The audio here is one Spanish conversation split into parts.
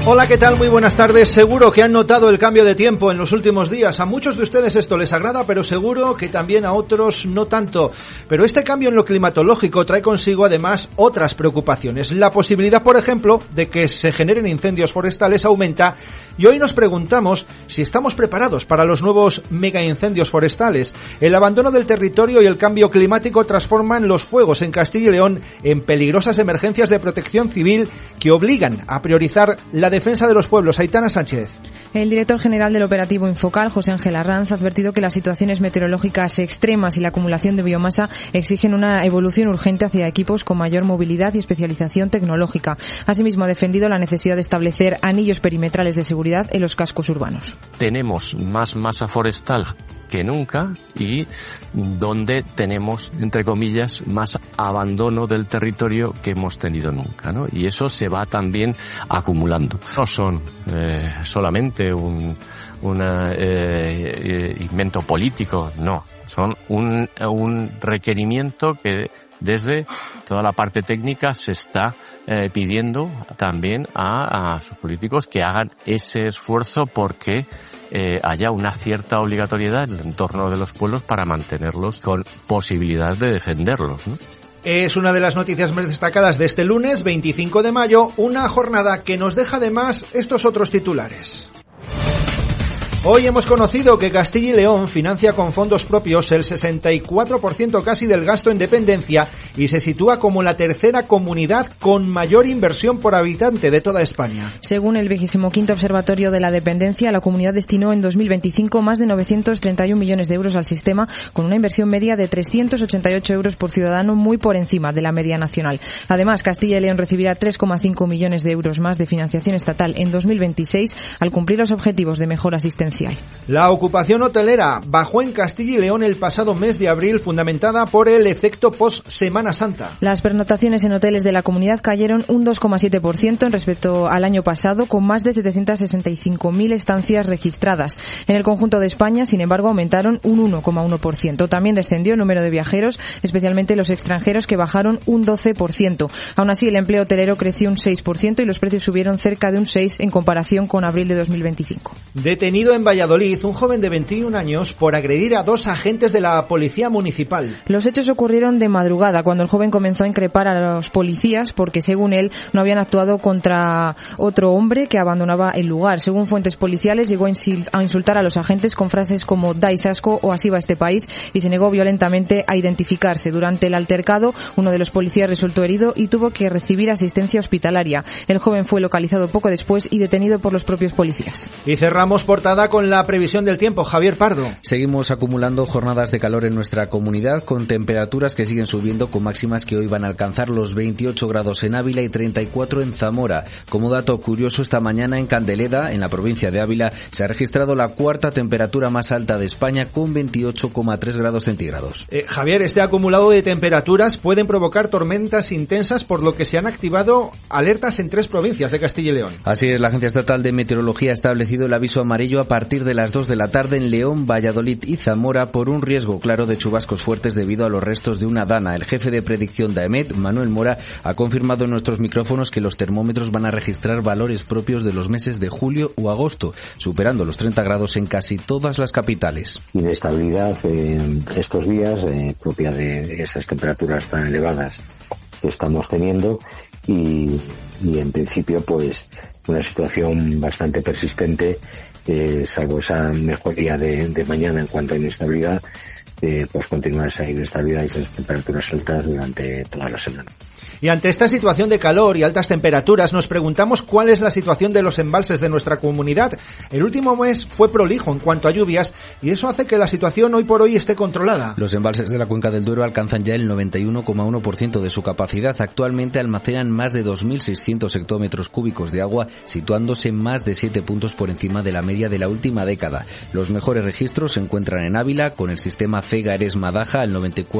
Hola, ¿qué tal? Muy buenas tardes. Seguro que han notado el cambio de tiempo en los últimos días. A muchos de ustedes esto les agrada, pero seguro que también a otros no tanto. Pero este cambio en lo climatológico trae consigo además otras preocupaciones. La posibilidad, por ejemplo, de que se generen incendios forestales aumenta, y hoy nos preguntamos si estamos preparados para los nuevos megaincendios forestales. El abandono del territorio y el cambio climático transforman los fuegos en Castilla y León en peligrosas emergencias de protección civil que obligan a priorizar la defensa de los pueblos. Aitana Sánchez. El director general del operativo Infocal, José Ángel Arranz, ha advertido que las situaciones meteorológicas extremas y la acumulación de biomasa exigen una evolución urgente hacia equipos con mayor movilidad y especialización tecnológica. Asimismo, ha defendido la necesidad de establecer anillos perimetrales de seguridad en los cascos urbanos. Tenemos más masa forestal que nunca y donde tenemos, entre comillas, más abandono del territorio que hemos tenido nunca, ¿no? Y eso se va también acumulando. No son solamente un invento político, no. Son un requerimiento que desde toda la parte técnica se está pidiendo también a sus políticos que hagan ese esfuerzo porque haya una cierta obligatoriedad en el entorno de los pueblos para mantenerlos con posibilidad de defenderlos, ¿no? Es una de las noticias más destacadas de este lunes 25 de mayo, una jornada que nos deja además estos otros titulares. Hoy hemos conocido que Castilla y León financia con fondos propios el 64% casi del gasto en dependencia y se sitúa como la tercera comunidad con mayor inversión por habitante de toda España. Según el 25º Observatorio de la Dependencia, la comunidad destinó en 2025 más de 931 millones de euros al sistema, con una inversión media de 388 euros por ciudadano, muy por encima de la media nacional. Además, Castilla y León recibirá 3,5 millones de euros más de financiación estatal en 2026 al cumplir los objetivos de mejora asistencial. La ocupación hotelera bajó en Castilla y León el pasado mes de abril, fundamentada por el efecto post-Semana Santa. Las pernoctaciones en hoteles de la comunidad cayeron un 2,7% en respecto al año pasado, con más de 765.000 estancias registradas. En el conjunto de España, sin embargo, aumentaron un 1,1%. También descendió el número de viajeros, especialmente los extranjeros, que bajaron un 12%. Aún así, el empleo hotelero creció un 6% y los precios subieron cerca de un 6% en comparación con abril de 2025. Detenido en Valladolid un joven de 21 años por agredir a 2 agentes de la policía municipal. Los hechos ocurrieron de madrugada, cuando el joven comenzó a increpar a los policías porque, según él, no habían actuado contra otro hombre que abandonaba el lugar. Según fuentes policiales, llegó a insultar a los agentes con frases como "dais asco" o "así va este país", y se negó violentamente a identificarse. Durante el altercado, uno de los policías resultó herido y tuvo que recibir asistencia hospitalaria. El joven fue localizado poco después y detenido por los propios policías. Y cerramos portada con la previsión del tiempo. Javier Pardo. Seguimos acumulando jornadas de calor en nuestra comunidad, con temperaturas que siguen subiendo, con máximas que hoy van a alcanzar los 28 grados en Ávila y 34 en Zamora. Como dato curioso, esta mañana en Candeleda, en la provincia de Ávila, se ha registrado la cuarta temperatura más alta de España, con 28,3 grados centígrados. Javier, este acumulado de temperaturas pueden provocar tormentas intensas, por lo que se han activado alertas en 3 provincias de Castilla y León. Así es, la Agencia Estatal de Meteorología ha establecido el aviso amarillo a partir de las 2 de la tarde en León, Valladolid y Zamora por un riesgo claro de chubascos fuertes debido a los restos de una dana. El jefe de predicción de AEMET, Manuel Mora, ha confirmado en nuestros micrófonos que los termómetros van a registrar valores propios de los meses de julio o agosto, superando los 30 grados en casi todas las capitales. Inestabilidad estos días, propia de esas temperaturas tan elevadas que estamos teniendo y en principio pues una situación bastante persistente, salvo esa mejoría de mañana en cuanto a inestabilidad, pues continúa esa inestabilidad y esas temperaturas altas durante toda la semana. Y ante esta situación de calor y altas temperaturas, nos preguntamos cuál es la situación de los embalses de nuestra comunidad. El último mes fue prolijo en cuanto a lluvias y eso hace que la situación hoy por hoy esté controlada. Los embalses de la Cuenca del Duero alcanzan ya el 91,1% de su capacidad. Actualmente almacenan más de 2.600 hectómetros cúbicos de agua, situándose más de 7 puntos por encima de la media de la última década. Los mejores registros se encuentran en Ávila, con el sistema Fega-Eres-Madaja al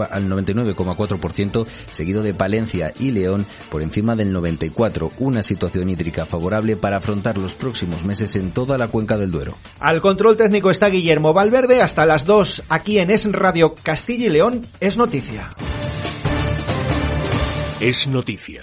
99,4%, seguido de Palencia y León por encima del 94%, una situación hídrica favorable para afrontar los próximos meses en toda la Cuenca del Duero. Al control técnico está Guillermo Valverde. Hasta las 2 aquí en Es Radio Castilla y León. Es noticia. Es noticia.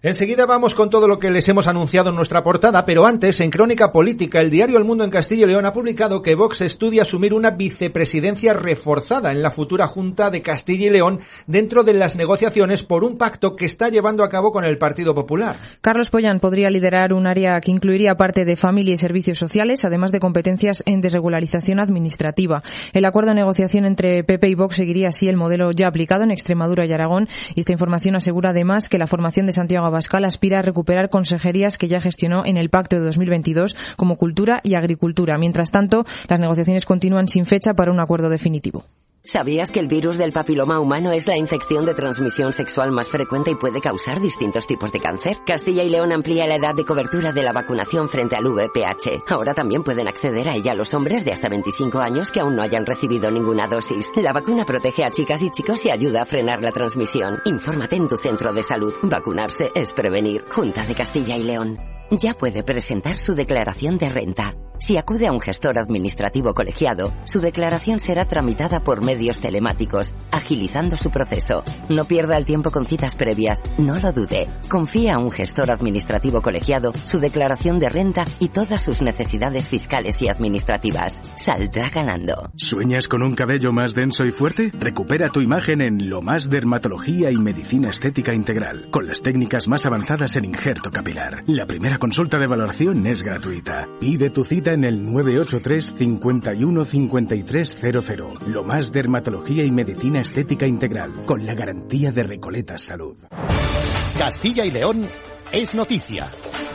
Enseguida vamos con todo lo que les hemos anunciado en nuestra portada, pero antes, en Crónica Política, el diario El Mundo en Castilla y León ha publicado que Vox estudia asumir una vicepresidencia reforzada en la futura Junta de Castilla y León dentro de las negociaciones por un pacto que está llevando a cabo con el Partido Popular. Carlos Pollán podría liderar un área que incluiría parte de familia y servicios sociales, además de competencias en desregularización administrativa. El acuerdo de negociación entre PP y Vox seguiría así el modelo ya aplicado en Extremadura y Aragón, y esta información asegura además que la formación de Santiago Abascal aspira a recuperar consejerías que ya gestionó en el Pacto de 2022 como Cultura y Agricultura. Mientras tanto, las negociaciones continúan sin fecha para un acuerdo definitivo. ¿Sabías que el virus del papiloma humano es la infección de transmisión sexual más frecuente y puede causar distintos tipos de cáncer? Castilla y León amplía la edad de cobertura de la vacunación frente al VPH. Ahora también pueden acceder a ella los hombres de hasta 25 años que aún no hayan recibido ninguna dosis. La vacuna protege a chicas y chicos y ayuda a frenar la transmisión. Infórmate en tu centro de salud. Vacunarse es prevenir. Junta de Castilla y León. Ya puede presentar su declaración de renta. Si acude a un gestor administrativo colegiado, su declaración será tramitada por medios telemáticos, agilizando su proceso. No pierda el tiempo con citas previas, no lo dude. Confíe a un gestor administrativo colegiado su declaración de renta y todas sus necesidades fiscales y administrativas. Saldrá ganando. ¿Sueñas con un cabello más denso y fuerte? Recupera tu imagen en Lomás Dermatología y Medicina Estética Integral, con las técnicas más avanzadas en injerto capilar. La primera consulta de valoración es gratuita. Pide tu cita en el 983 51 5300. Lomás Dermatología y Medicina Estética Integral, con la garantía de Recoletas Salud. Castilla y León es noticia.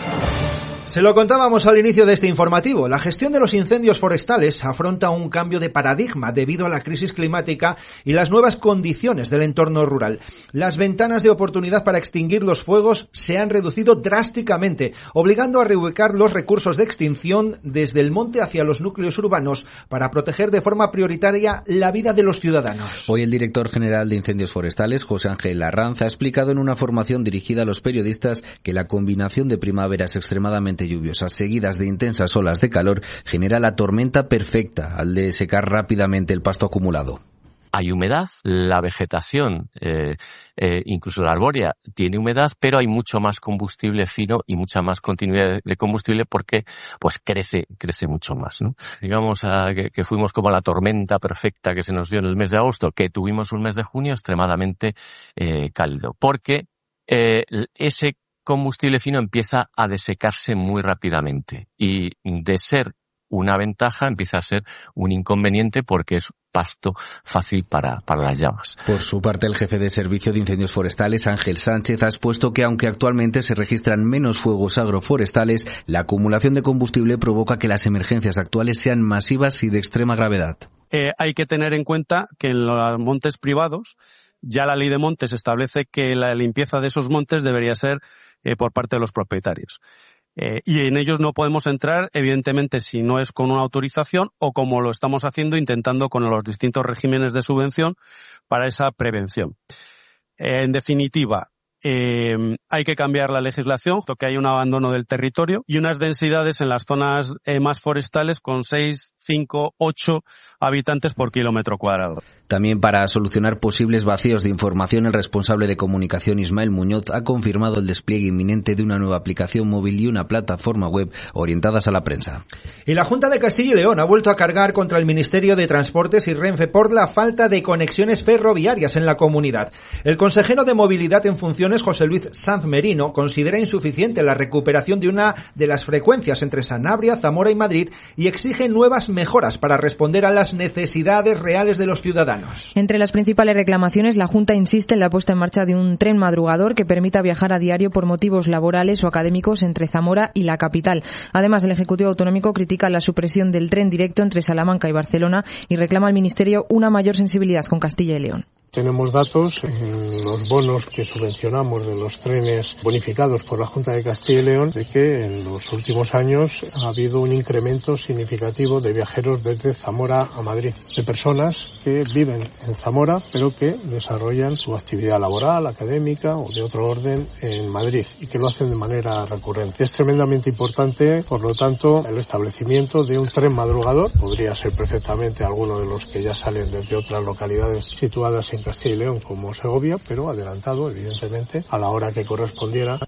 Se lo contábamos al inicio de este informativo. La gestión de los incendios forestales afronta un cambio de paradigma debido a la crisis climática y las nuevas condiciones del entorno rural. Las ventanas de oportunidad para extinguir los fuegos se han reducido drásticamente, obligando a reubicar los recursos de extinción desde el monte hacia los núcleos urbanos para proteger de forma prioritaria la vida de los ciudadanos. Hoy el director general de Incendios Forestales, José Ángel Arranz, ha explicado en una formación dirigida a los periodistas que la combinación de primaveras extremadamente lluviosas seguidas de intensas olas de calor genera la tormenta perfecta al de secar rápidamente el pasto acumulado. Hay humedad, la vegetación, incluso la arbórea, tiene humedad, pero hay mucho más combustible fino y mucha más continuidad de combustible porque pues crece mucho más, ¿no? Digamos que fuimos como la tormenta perfecta que se nos dio en el mes de agosto, que tuvimos un mes de junio extremadamente cálido, porque ese combustible fino empieza a desecarse muy rápidamente y de ser una ventaja empieza a ser un inconveniente porque es pasto fácil para las llamas. Por su parte, el jefe de Servicio de Incendios Forestales, Ángel Sánchez, ha expuesto que aunque actualmente se registran menos fuegos agroforestales, la acumulación de combustible provoca que las emergencias actuales sean masivas y de extrema gravedad. Hay que tener en cuenta que en los montes privados ya la ley de montes establece que la limpieza de esos montes debería ser por parte de los propietarios. Y en ellos no podemos entrar, evidentemente, si no es con una autorización o como lo estamos haciendo intentando con los distintos regímenes de subvención para esa prevención. En definitiva, hay que cambiar la legislación, que hay un abandono del territorio y unas densidades en las zonas más forestales con 6, 5, 8 habitantes por kilómetro cuadrado. También para solucionar posibles vacíos de información, el responsable de comunicación Ismael Muñoz ha confirmado el despliegue inminente de una nueva aplicación móvil y una plataforma web orientadas a la prensa. Y la Junta de Castilla y León ha vuelto a cargar contra el Ministerio de Transportes y Renfe por la falta de conexiones ferroviarias en la comunidad. El consejero de Movilidad en funciones, José Luis Sanz Merino, considera insuficiente la recuperación de una de las frecuencias entre Sanabria, Zamora y Madrid y exige nuevas mejoras para responder a las necesidades reales de los ciudadanos. Entre las principales reclamaciones, la Junta insiste en la puesta en marcha de un tren madrugador que permita viajar a diario por motivos laborales o académicos entre Zamora y la capital. Además, el Ejecutivo Autonómico critica la supresión del tren directo entre Salamanca y Barcelona y reclama al Ministerio una mayor sensibilidad con Castilla y León. Tenemos datos en los bonos que subvencionamos de los trenes bonificados por la Junta de Castilla y León de que en los últimos años ha habido un incremento significativo de viajeros desde Zamora a Madrid, de personas que viven en Zamora pero que desarrollan su actividad laboral, académica o de otro orden en Madrid y que lo hacen de manera recurrente. Es tremendamente importante, por lo tanto, el establecimiento de un tren madrugador. Podría ser perfectamente alguno de los que ya salen desde otras localidades situadas en Castilla y León como Segovia, pero adelantado evidentemente a la hora que correspondiera.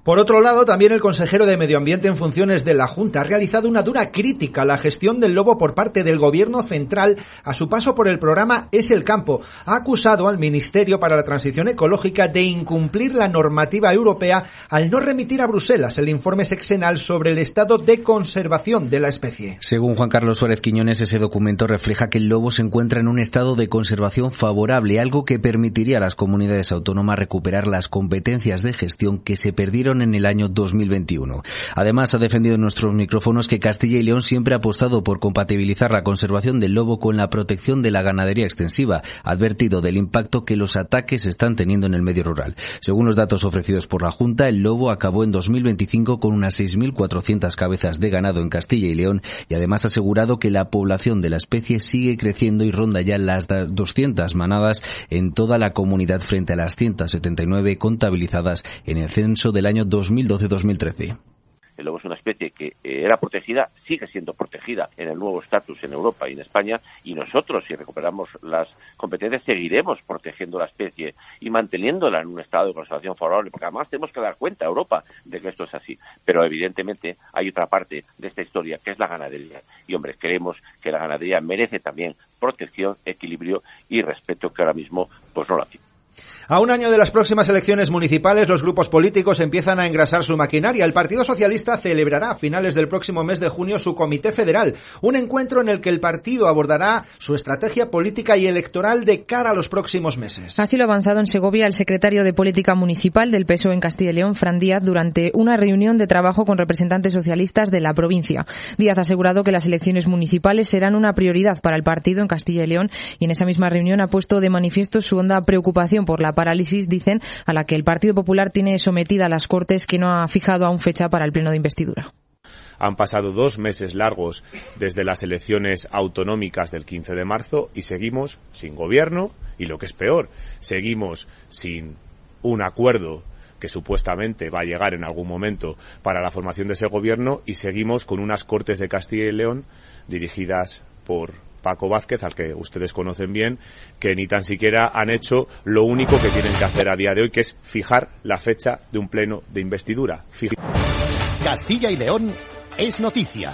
Por otro lado, también el consejero de Medio Ambiente en funciones de la Junta ha realizado una dura crítica a la gestión del lobo por parte del Gobierno central a su paso por el programa Es el Campo. Ha acusado al Ministerio para la Transición Ecológica de incumplir la normativa europea al no remitir a Bruselas el informe sexenal sobre el estado de conservación de la especie. Según Juan Carlos Suárez Quiñones, ese documento refleja que el lobo se encuentra en un estado de conservación favorable, algo que permitiría a las comunidades autónomas recuperar las competencias de gestión que se perdieron en el año 2021. Además, ha defendido en nuestros micrófonos que Castilla y León siempre ha apostado por compatibilizar la conservación del lobo con la protección de la ganadería extensiva, advertido del impacto que los ataques están teniendo en el medio rural. Según los datos ofrecidos por la Junta, el lobo acabó en 2025 con unas 6.400 cabezas de ganado en Castilla y León y además ha asegurado que la población de la especie sigue creciendo y ronda ya las 200 manadas en toda la comunidad frente a las 179 contabilizadas en el censo del año 2012-2013. El lobo es una especie que era protegida, sigue siendo protegida en el nuevo estatus en Europa y en España, y nosotros, si recuperamos las competencias, seguiremos protegiendo la especie y manteniéndola en un estado de conservación favorable, porque además tenemos que dar cuenta a Europa de que esto es así. Pero evidentemente hay otra parte de esta historia, que es la ganadería. Y hombre, creemos que la ganadería merece también protección, equilibrio y respeto, que ahora mismo pues no lo tiene. A un año de las próximas elecciones municipales, los grupos políticos empiezan a engrasar su maquinaria. El Partido Socialista celebrará a finales del próximo mes de junio su Comité Federal, un encuentro en el que el partido abordará su estrategia política y electoral de cara a los próximos meses. Así lo ha avanzado en Segovia el secretario de Política Municipal del PSOE en Castilla y León, Fran Díaz, durante una reunión de trabajo con representantes socialistas de la provincia. Díaz ha asegurado que las elecciones municipales serán una prioridad para el partido en Castilla y León y en esa misma reunión ha puesto de manifiesto su honda preocupación por la parálisis, dicen, a la que el Partido Popular tiene sometida a las Cortes, que no ha fijado aún fecha para el pleno de investidura. Han pasado 2 meses largos desde las elecciones autonómicas del 15 de marzo y seguimos sin gobierno y, lo que es peor, seguimos sin un acuerdo que supuestamente va a llegar en algún momento para la formación de ese gobierno, y seguimos con unas Cortes de Castilla y León dirigidas por Paco Vázquez, al que ustedes conocen bien, que ni tan siquiera han hecho lo único que tienen que hacer a día de hoy, que es fijar la fecha de un pleno de investidura. Castilla y León es noticia.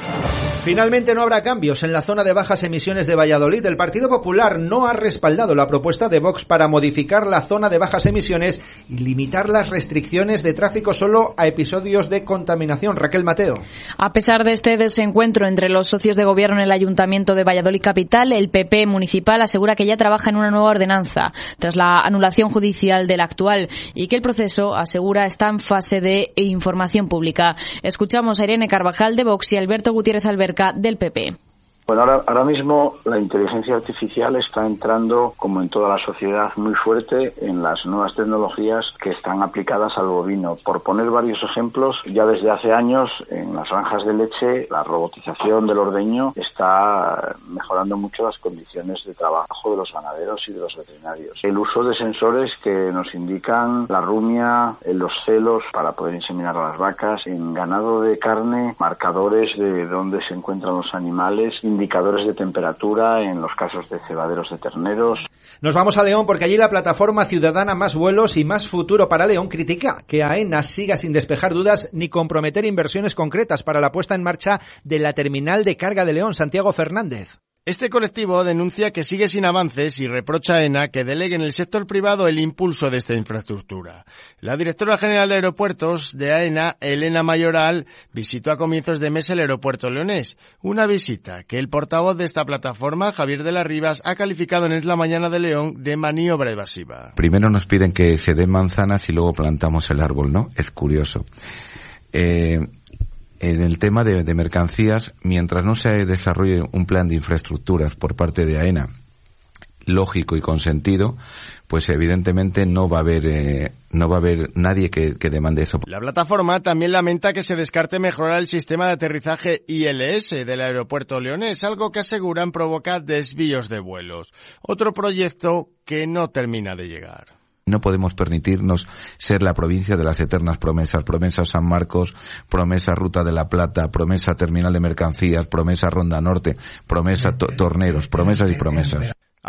Finalmente no habrá cambios en la zona de bajas emisiones de Valladolid. El Partido Popular no ha respaldado la propuesta de Vox para modificar la zona de bajas emisiones y limitar las restricciones de tráfico solo a episodios de contaminación. Raquel Mateo. A pesar de este desencuentro entre los socios de gobierno en el Ayuntamiento de Valladolid Capital, el PP municipal asegura que ya trabaja en una nueva ordenanza tras la anulación judicial de la actual y que el proceso, asegura, está en fase de información pública. Escuchamos a Irene Carvajal de Vox y a Alberto Gutiérrez Alberca del PP. Bueno, ahora mismo la inteligencia artificial está entrando, como en toda la sociedad, muy fuerte en las nuevas tecnologías que están aplicadas al bovino. Por poner varios ejemplos, ya desde hace años en las granjas de leche la robotización del ordeño está mejorando mucho las condiciones de trabajo de los ganaderos y de los veterinarios. El uso de sensores que nos indican la rumia, los celos para poder inseminar a las vacas, en ganado de carne, marcadores de dónde se encuentran los animales, indicadores de temperatura en los casos de cebaderos de terneros. Nos vamos a León porque allí la plataforma ciudadana Más Vuelos y Más Futuro para León critica que AENA siga sin despejar dudas ni comprometer inversiones concretas para la puesta en marcha de la terminal de carga de León. Santiago Fernández. Este colectivo denuncia que sigue sin avances y reprocha a AENA que delegue en el sector privado el impulso de esta infraestructura. La directora general de aeropuertos de AENA, Elena Mayoral, visitó a comienzos de mes el aeropuerto leonés, una visita que el portavoz de esta plataforma, Javier de las Rivas, ha calificado en Es la Mañana de León de maniobra evasiva. Primero nos piden que se den manzanas y luego plantamos el árbol, ¿no? Es curioso. En el tema de mercancías, mientras no se desarrolle un plan de infraestructuras por parte de AENA lógico y con sentido, pues evidentemente no va a haber nadie que demande eso. La plataforma también lamenta que se descarte mejorar el sistema de aterrizaje ILS del aeropuerto leonés, algo que aseguran provoca desvíos de vuelos. Otro proyecto que no termina de llegar. No podemos permitirnos ser la provincia de las eternas promesas. Promesa San Marcos, promesa Ruta de la Plata, promesa Terminal de Mercancías, promesa Ronda Norte, promesa Torneros, promesas y promesas.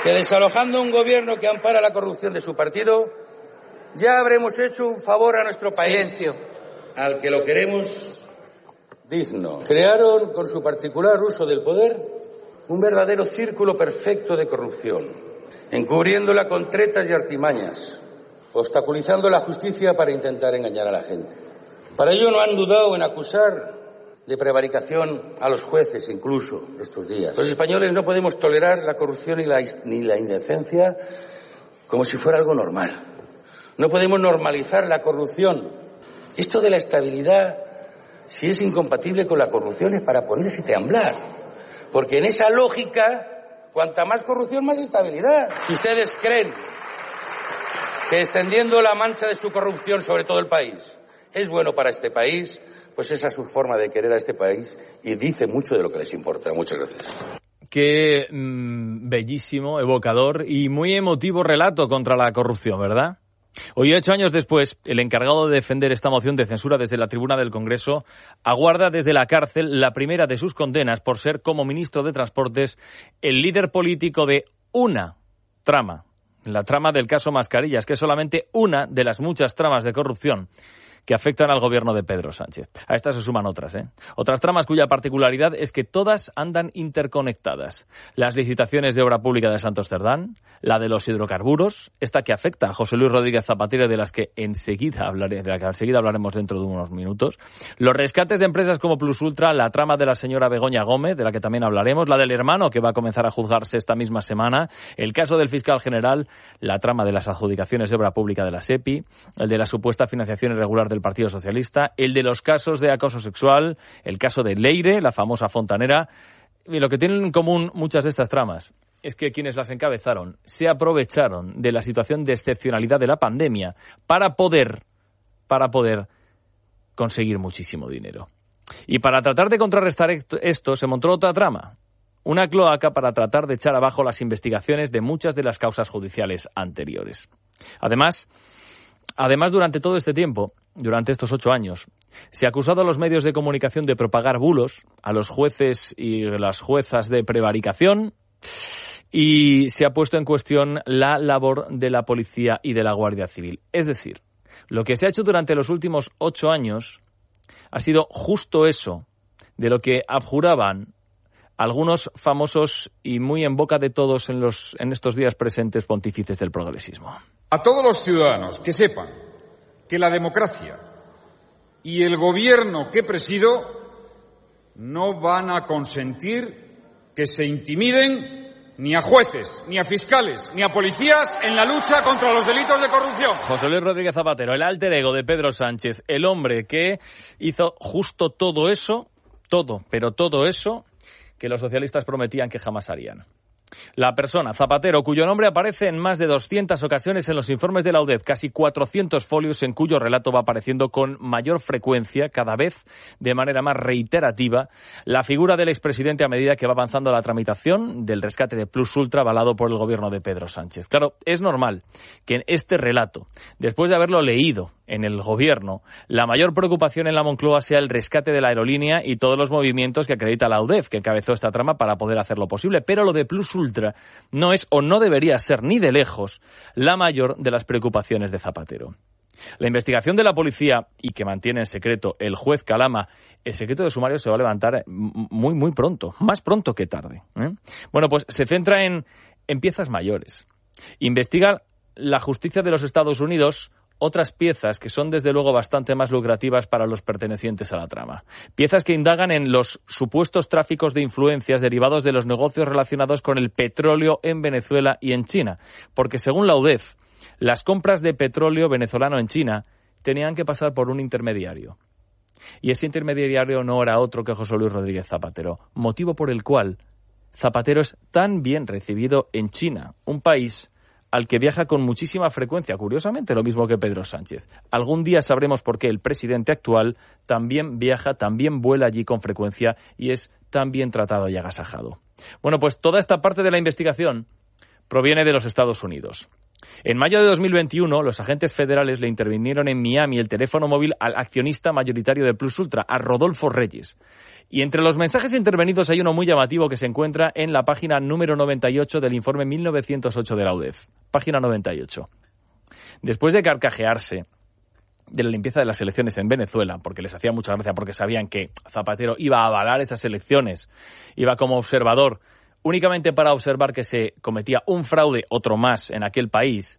que desalojando un gobierno que ampara la corrupción de su partido, ya habremos hecho un favor a nuestro país. Silencio. Al que lo queremos digno. Crearon, con su particular uso del poder, un verdadero círculo perfecto de corrupción, encubriéndola con tretas y artimañas, obstaculizando la justicia para intentar engañar a la gente. Para ello no han dudado en acusar de prevaricación a los jueces incluso estos días. Los españoles no podemos tolerar la corrupción ni la indecencia como si fuera algo normal. No podemos normalizar la corrupción. Esto de la estabilidad, si es incompatible con la corrupción, es para ponerse a temblar. Porque en esa lógica, cuanta más corrupción, más estabilidad. Si ustedes creen que extendiendo la mancha de su corrupción sobre todo el país es bueno para este país, pues esa es su forma de querer a este país y dice mucho de lo que les importa. Muchas gracias. Qué bellísimo, evocador y muy emotivo relato contra la corrupción, ¿verdad? Hoy, 8 años después, el encargado de defender esta moción de censura desde la tribuna del Congreso aguarda desde la cárcel la primera de sus condenas por ser, como ministro de Transportes, el líder político de una trama, la trama del caso Mascarillas, que es solamente una de las muchas tramas de corrupción que afectan al gobierno de Pedro Sánchez. A estas se suman otras, Otras tramas cuya particularidad es que todas andan interconectadas. Las licitaciones de obra pública de Santos Cerdán, la de los hidrocarburos, esta que afecta a José Luis Rodríguez Zapatero, de la que enseguida hablaremos dentro de unos minutos. Los rescates de empresas como Plus Ultra, la trama de la señora Begoña Gómez, de la que también hablaremos, la del hermano que va a comenzar a juzgarse esta misma semana, el caso del fiscal general, la trama de las adjudicaciones de obra pública de la SEPI, el de la supuesta financiación irregular del Partido Socialista, el de los casos de acoso sexual, el caso de Leire, la famosa fontanera. Y lo que tienen en común muchas de estas tramas es que quienes las encabezaron se aprovecharon de la situación de excepcionalidad de la pandemia para poder conseguir muchísimo dinero. Y para tratar de contrarrestar esto se montó otra trama, una cloaca para tratar de echar abajo las investigaciones de muchas de las causas judiciales anteriores. Además, durante todo este tiempo, durante estos 8 años, se ha acusado a los medios de comunicación de propagar bulos, a los jueces y las juezas de prevaricación, y se ha puesto en cuestión la labor de la policía y de la Guardia Civil. Es decir, lo que se ha hecho durante los últimos 8 años ha sido justo eso de lo que abjuraban algunos famosos y muy en boca de todos en estos días presentes pontífices del progresismo. A todos los ciudadanos que sepan que la democracia y el gobierno que presido no van a consentir que se intimiden ni a jueces, ni a fiscales, ni a policías en la lucha contra los delitos de corrupción. José Luis Rodríguez Zapatero, el alter ego de Pedro Sánchez, el hombre que hizo justo todo eso, todo eso que los socialistas prometían que jamás harían. La persona, Zapatero, cuyo nombre aparece en más de 200 ocasiones en los informes de la UDEF, casi 400 folios en cuyo relato va apareciendo con mayor frecuencia, cada vez de manera más reiterativa, la figura del expresidente a medida que va avanzando la tramitación del rescate de Plus Ultra avalado por el gobierno de Pedro Sánchez. Claro, es normal que en este relato, después de haberlo leído en el gobierno, la mayor preocupación en la Moncloa sea el rescate de la aerolínea y todos los movimientos que acredita la UDEF, que encabezó esta trama para poder hacerlo posible. Pero lo de Plus Ultra no es o no debería ser ni de lejos la mayor de las preocupaciones de Zapatero. La investigación de la policía y que mantiene en secreto el juez Calama, el secreto de sumario se va a levantar muy pronto, más pronto que tarde. Bueno, pues se centra en piezas mayores. Investiga la justicia de los Estados Unidos otras piezas que son desde luego bastante más lucrativas para los pertenecientes a la trama. Piezas que indagan en los supuestos tráficos de influencias derivados de los negocios relacionados con el petróleo en Venezuela y en China. Porque según la UDEF, las compras de petróleo venezolano en China tenían que pasar por un intermediario. Y ese intermediario no era otro que José Luis Rodríguez Zapatero, motivo por el cual Zapatero es tan bien recibido en China, un país al que viaja con muchísima frecuencia, curiosamente lo mismo que Pedro Sánchez. Algún día sabremos por qué el presidente actual también viaja, también vuela allí con frecuencia y es tan bien tratado y agasajado. Bueno, pues toda esta parte de la investigación proviene de los Estados Unidos. En mayo de 2021, los agentes federales le intervinieron en Miami el teléfono móvil al accionista mayoritario de Plus Ultra, a Rodolfo Reyes. Y entre los mensajes intervenidos hay uno muy llamativo que se encuentra en la página número 98 del informe 1908 de la UDEF. Página 98. Después de carcajearse de la limpieza de las elecciones en Venezuela, porque les hacía mucha gracia, porque sabían que Zapatero iba a avalar esas elecciones, iba como observador, únicamente para observar que se cometía un fraude, otro más, en aquel país.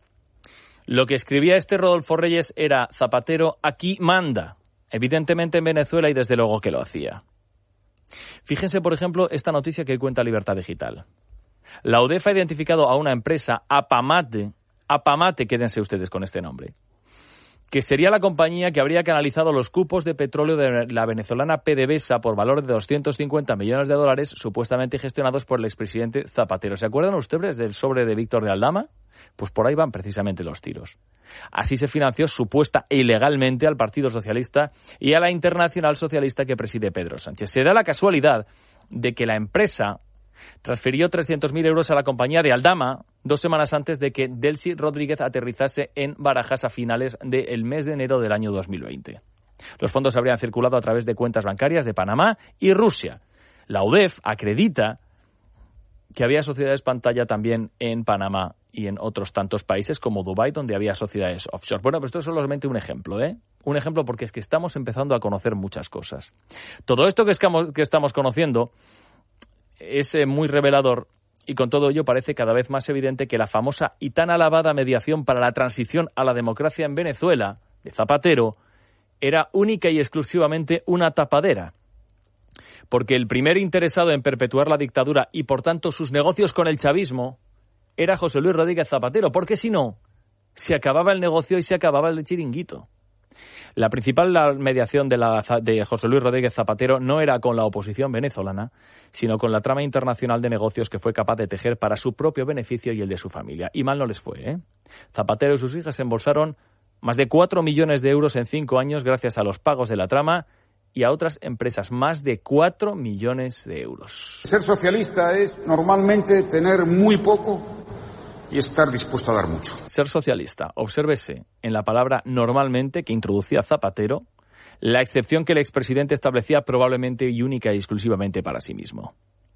Lo que escribía Rodolfo Reyes era: Zapatero aquí manda, evidentemente en Venezuela, y desde luego que lo hacía. Fíjense, por ejemplo, esta noticia que cuenta Libertad Digital. La UDEF ha identificado a una empresa, Apamate, quédense ustedes con este nombre, que sería la compañía que habría canalizado los cupos de petróleo de la venezolana PDVSA por valor de $250 millones, supuestamente gestionados por el expresidente Zapatero. ¿Se acuerdan ustedes del sobre de Víctor de Aldama? Pues por ahí van precisamente los tiros. Así se financió supuesta e ilegalmente al Partido Socialista y a la Internacional Socialista que preside Pedro Sánchez. Se da la casualidad de que la empresa transfirió 300.000 euros a la compañía de Aldama 2 semanas antes de que Delcy Rodríguez aterrizase en Barajas a finales del mes de enero del año 2020. Los fondos habrían circulado a través de cuentas bancarias de Panamá y Rusia. La UDEF acredita que había sociedades pantalla también en Panamá y en otros tantos países como Dubái, donde había sociedades offshore. Bueno, pues esto es solamente un ejemplo, ¿eh? Un ejemplo porque es que estamos empezando a conocer muchas cosas. Todo esto que estamos conociendo es muy revelador, y con todo ello parece cada vez más evidente que la famosa y tan alabada mediación para la transición a la democracia en Venezuela, de Zapatero, era única y exclusivamente una tapadera. Porque el primer interesado en perpetuar la dictadura y, por tanto, sus negocios con el chavismo era José Luis Rodríguez Zapatero, porque si no, se acababa el negocio y se acababa el chiringuito. La principal mediación de José Luis Rodríguez Zapatero no era con la oposición venezolana, sino con la trama internacional de negocios que fue capaz de tejer para su propio beneficio y el de su familia. Y mal no les fue, ¿eh? Zapatero y sus hijas embolsaron más de 4 millones de euros en 5 años gracias a los pagos de la trama y a otras empresas, más de 4 millones de euros. Ser socialista es normalmente tener muy poco y estar dispuesto a dar mucho. Ser socialista, obsérvese en la palabra normalmente que introducía Zapatero, la excepción que el expresidente establecía probablemente y única y exclusivamente para sí mismo.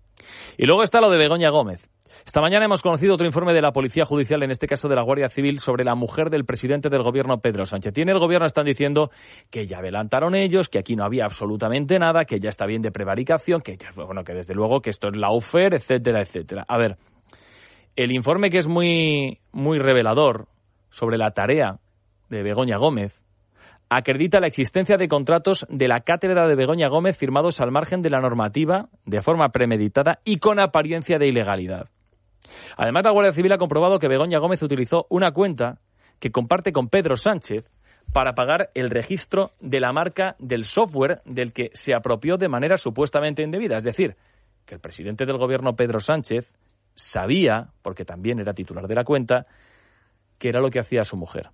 Y luego está lo de Begoña Gómez. Esta mañana hemos conocido otro informe de la Policía Judicial, en este caso de la Guardia Civil, sobre la mujer del presidente del gobierno, Pedro Sánchez. Y en el gobierno están diciendo que ya adelantaron ellos, que aquí no había absolutamente nada, que ya está bien de prevaricación, que ya, bueno, que desde luego que esto es lawfare, etcétera, etcétera. A ver, el informe, que es muy, muy revelador sobre la tarea de Begoña Gómez, acredita la existencia de contratos de la cátedra de Begoña Gómez firmados al margen de la normativa, de forma premeditada y con apariencia de ilegalidad. Además, la Guardia Civil ha comprobado que Begoña Gómez utilizó una cuenta que comparte con Pedro Sánchez para pagar el registro de la marca del software del que se apropió de manera supuestamente indebida. Es decir, que el presidente del gobierno, Pedro Sánchez, sabía, porque también era titular de la cuenta, que era lo que hacía su mujer.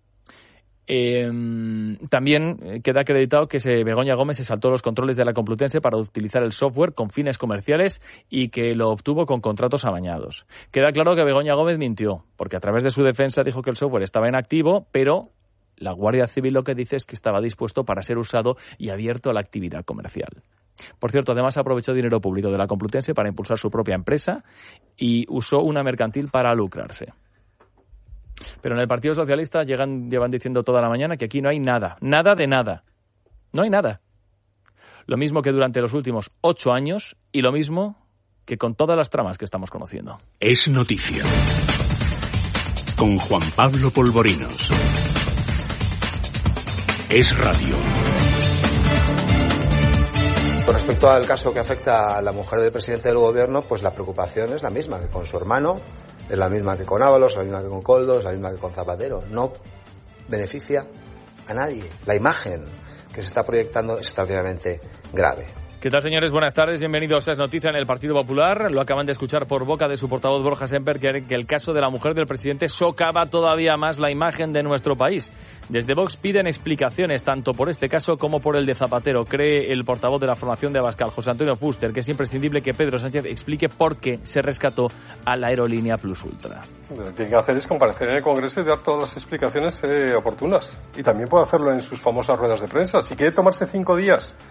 También queda acreditado que Begoña Gómez se saltó los controles de la Complutense para utilizar el software con fines comerciales y que lo obtuvo con contratos amañados. Queda claro que Begoña Gómez mintió, porque a través de su defensa dijo que el software estaba inactivo, pero la Guardia Civil lo que dice es que estaba dispuesto para ser usado y abierto a la actividad comercial. Por cierto, además aprovechó dinero público de la Complutense para impulsar su propia empresa y usó una mercantil para lucrarse. Pero en el Partido Socialista llevan diciendo toda la mañana que aquí no hay nada, nada de nada. No hay nada. Lo mismo que durante los últimos 8 años y lo mismo que con todas las tramas que estamos conociendo. Es noticia. Con Juan Pablo Polvorinos. Es radio. Con respecto al caso que afecta a la mujer del presidente del gobierno, pues la preocupación es la misma que con su hermano, es la misma que con Ábalos, la misma que con Koldo, es la misma que con Zapatero. No beneficia a nadie. La imagen que se está proyectando es extraordinariamente grave. ¿Qué tal, señores? Buenas tardes. Bienvenidos a Es Noticia en el Partido Popular. Lo acaban de escuchar por boca de su portavoz Borja Semper, que el caso de la mujer del presidente socava todavía más la imagen de nuestro país. Desde Vox piden explicaciones tanto por este caso como por el de Zapatero. Cree el portavoz de la formación de Abascal, José Antonio Fuster, que es imprescindible que Pedro Sánchez explique por qué se rescató a la aerolínea Plus Ultra. Lo que tiene que hacer es comparecer en el Congreso y dar todas las explicaciones oportunas. Y también puede hacerlo en sus famosas ruedas de prensa. Si quiere tomarse 5 días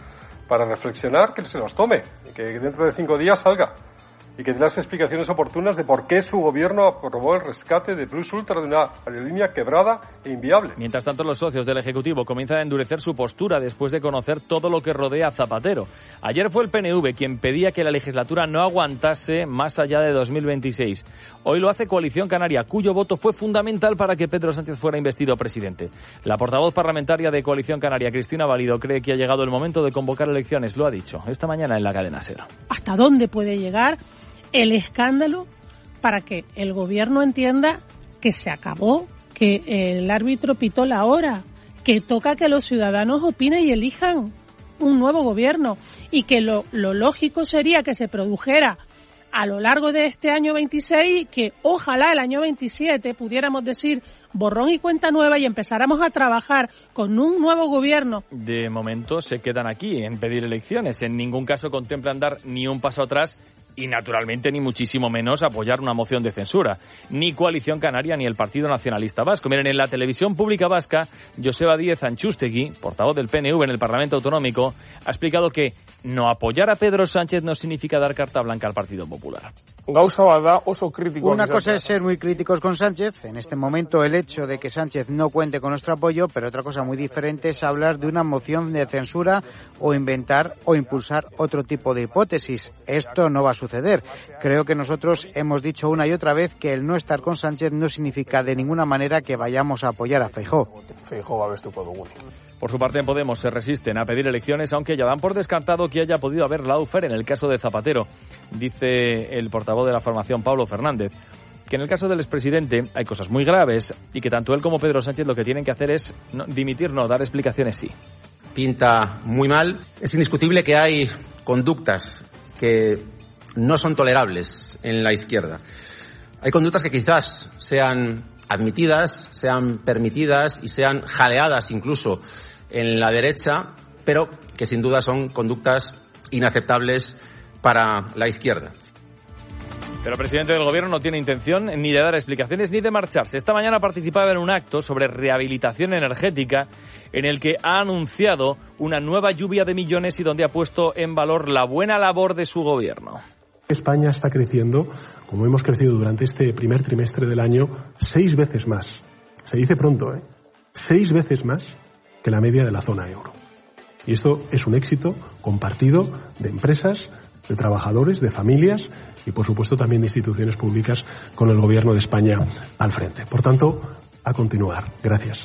para reflexionar, que se los tome, y que dentro de 5 días salga. Y que dé las explicaciones oportunas de por qué su gobierno aprobó el rescate de Plus Ultra de una aerolínea quebrada e inviable. Mientras tanto, los socios del Ejecutivo comienzan a endurecer su postura después de conocer todo lo que rodea a Zapatero. Ayer fue el PNV quien pedía que la legislatura no aguantase más allá de 2026. Hoy lo hace Coalición Canaria, cuyo voto fue fundamental para que Pedro Sánchez fuera investido presidente. La portavoz parlamentaria de Coalición Canaria, Cristina Valido, cree que ha llegado el momento de convocar elecciones. Lo ha dicho esta mañana en la cadena SER. ¿Hasta dónde puede llegar el escándalo para que el gobierno entienda que se acabó, que el árbitro pitó la hora, que toca que los ciudadanos opinen y elijan un nuevo gobierno, y que lo lógico sería que se produjera a lo largo de este año 26, que ojalá el año 27 pudiéramos decir borrón y cuenta nueva y empezáramos a trabajar con un nuevo gobierno? De momento se quedan aquí en pedir elecciones. En ningún caso contemplan dar ni un paso atrás y, naturalmente, ni muchísimo menos apoyar una moción de censura. Ni Coalición Canaria ni el Partido Nacionalista Vasco. Miren, en la televisión pública vasca, Joseba Díez Antxustegui, portavoz del PNV en el Parlamento Autonómico, ha explicado que no apoyar a Pedro Sánchez no significa dar carta blanca al Partido Popular. Una cosa es ser muy críticos con Sánchez, en este momento el hecho de que Sánchez no cuente con nuestro apoyo, pero otra cosa muy diferente es hablar de una moción de censura o inventar o impulsar otro tipo de hipótesis. Esto no va a suceder. Creo que nosotros hemos dicho una y otra vez que el no estar con Sánchez no significa de ninguna manera que vayamos a apoyar a Feijóo. Por su parte, en Podemos se resisten a pedir elecciones, aunque ya dan por descartado que haya podido haber lawfare en el caso de Zapatero. Dice el portavoz de la formación, Pablo Fernández, que en el caso del expresidente hay cosas muy graves y que tanto él como Pedro Sánchez lo que tienen que hacer es dimitir, no, dar explicaciones sí. Pinta muy mal. Es indiscutible que hay conductas que no son tolerables en la izquierda. Hay conductas que quizás sean admitidas, sean permitidas y sean jaleadas incluso en la derecha, pero que sin duda son conductas inaceptables para la izquierda. Pero el presidente del gobierno no tiene intención ni de dar explicaciones ni de marcharse. Esta mañana participaba en un acto sobre rehabilitación energética en el que ha anunciado una nueva lluvia de millones y donde ha puesto en valor la buena labor de su gobierno. España está creciendo, como hemos crecido durante este primer trimestre del año, 6 veces más. Se dice pronto, 6 veces más que la media de la zona euro. Y esto es un éxito compartido de empresas, de trabajadores, de familias y, por supuesto, también de instituciones públicas con el Gobierno de España al frente. Por tanto, a continuar. Gracias.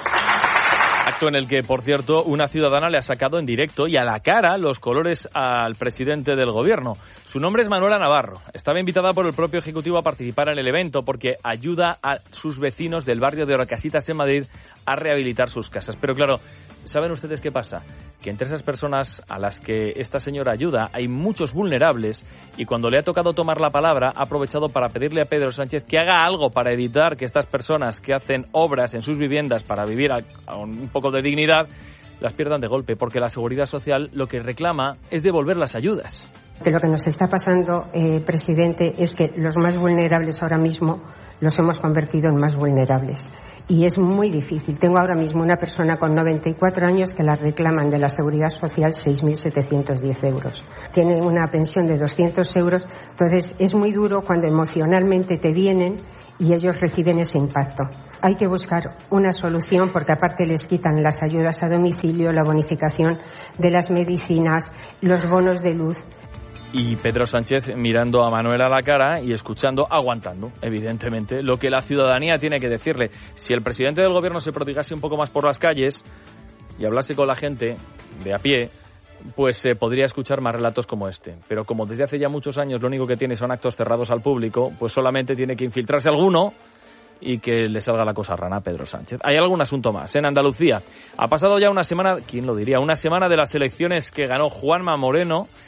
Acto en el que, por cierto, una ciudadana le ha sacado en directo y a la cara los colores al presidente del gobierno. Su nombre es Manuela Navarro. Estaba invitada por el propio Ejecutivo a participar en el evento porque ayuda a sus vecinos del barrio de Orcasitas en Madrid a rehabilitar sus casas. Pero claro, ¿saben ustedes qué pasa? Que entre esas personas a las que esta señora ayuda hay muchos vulnerables y cuando le ha tocado tomar la palabra ha aprovechado para pedirle a Pedro Sánchez que haga algo para evitar que estas personas que hacen obras en sus viviendas para vivir a un poco de dignidad las pierdan de golpe, porque la Seguridad Social lo que reclama es devolver las ayudas. Que lo que nos está pasando, presidente, es que los más vulnerables ahora mismo los hemos convertido en más vulnerables. Y es muy difícil. Tengo ahora mismo una persona con 94 años que la reclaman de la Seguridad Social 6.710 euros. Tiene una pensión de 200 euros. Entonces es muy duro cuando emocionalmente te vienen y ellos reciben ese impacto. Hay que buscar una solución porque aparte les quitan las ayudas a domicilio, la bonificación de las medicinas, los bonos de luz. Y Pedro Sánchez mirando a Manuela a la cara y escuchando, aguantando, evidentemente, lo que la ciudadanía tiene que decirle. Si el presidente del gobierno se prodigase un poco más por las calles y hablase con la gente de a pie, pues se podría escuchar más relatos como este. Pero como desde hace ya muchos años lo único que tiene son actos cerrados al público, pues solamente tiene que infiltrarse alguno y que le salga la cosa rana a Pedro Sánchez. Hay algún asunto más. En Andalucía ha pasado ya una semana, ¿quién lo diría? Una semana de las elecciones que ganó Juanma Moreno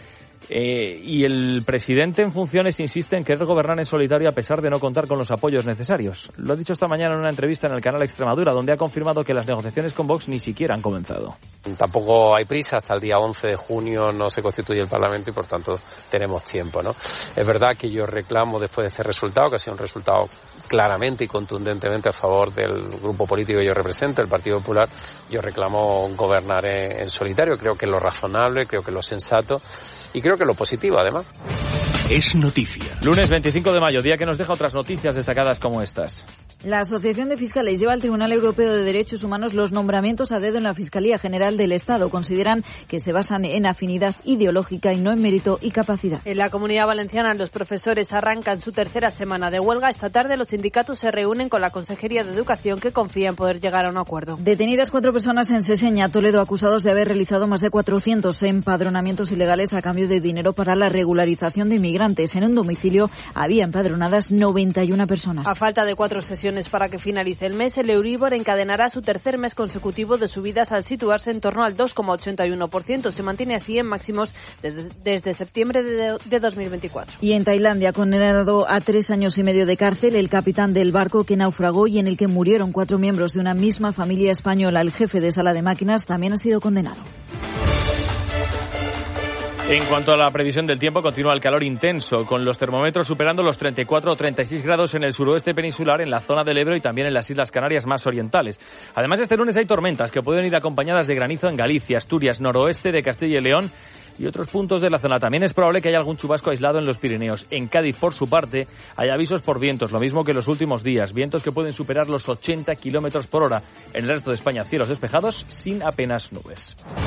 Y el presidente en funciones insiste en querer gobernar en solitario a pesar de no contar con los apoyos necesarios. Lo ha dicho esta mañana en una entrevista en el canal Extremadura, donde ha confirmado que las negociaciones con Vox ni siquiera han comenzado. Tampoco hay prisa, hasta el día 11 de junio no se constituye el Parlamento y por tanto tenemos tiempo, ¿no? Es verdad que yo reclamo después de este resultado, que ha sido un resultado claramente y contundentemente a favor del grupo político que yo represento, el Partido Popular, yo reclamo gobernar en solitario. Creo que es lo razonable, creo que es lo sensato y creo que es lo positivo además. Es noticia. Lunes 25 de mayo, día que nos deja otras noticias destacadas como estas. La Asociación de Fiscales lleva al Tribunal Europeo de Derechos Humanos los nombramientos a dedo en la Fiscalía General del Estado. Consideran que se basan en afinidad ideológica y no en mérito y capacidad. En la Comunidad Valenciana los profesores arrancan su tercera semana de huelga. Esta tarde los sindicatos se reúnen con la Consejería de Educación, que confía en poder llegar a un acuerdo. Detenidas 4 personas en Seseña, Toledo, acusados de haber realizado más de 400 empadronamientos ilegales a cambio de dinero para la regularización de inmigrantes. En un domicilio había empadronadas 91 personas. A falta de 4 sesiones para que finalice el mes, el Euribor encadenará su tercer mes consecutivo de subidas al situarse en torno al 2,81%. Se mantiene así en máximos desde septiembre de 2024. Y en Tailandia, condenado a 3 años y medio de cárcel, el capitán del barco que naufragó y en el que murieron 4 miembros de una misma familia española. El jefe de sala de máquinas también ha sido condenado. En cuanto a la previsión del tiempo, continúa el calor intenso, con los termómetros superando los 34 o 36 grados en el suroeste peninsular, en la zona del Ebro y también en las Islas Canarias más orientales. Además, este lunes hay tormentas que pueden ir acompañadas de granizo en Galicia, Asturias, noroeste de Castilla y León y otros puntos de la zona. También es probable que haya algún chubasco aislado en los Pirineos. En Cádiz, por su parte, hay avisos por vientos, lo mismo que en los últimos días. Vientos que pueden superar los 80 kilómetros por hora. En el resto de España, cielos despejados sin apenas nubes.